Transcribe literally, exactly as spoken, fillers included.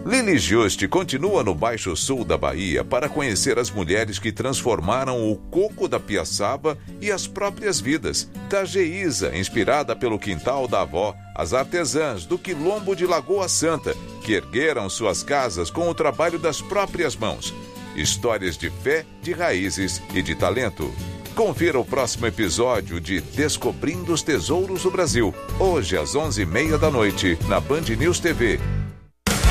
Lili Juste continua no Baixo Sul da Bahia para conhecer as mulheres que transformaram o coco da piaçaba e as próprias vidas. Da Geísa, inspirada pelo quintal da avó, as artesãs do Quilombo de Lagoa Santa, que ergueram suas casas com o trabalho das próprias mãos. Histórias de fé, de raízes e de talento. Confira o próximo episódio de Descobrindo os Tesouros do Brasil, hoje às onze e meia da noite, na Band News T V.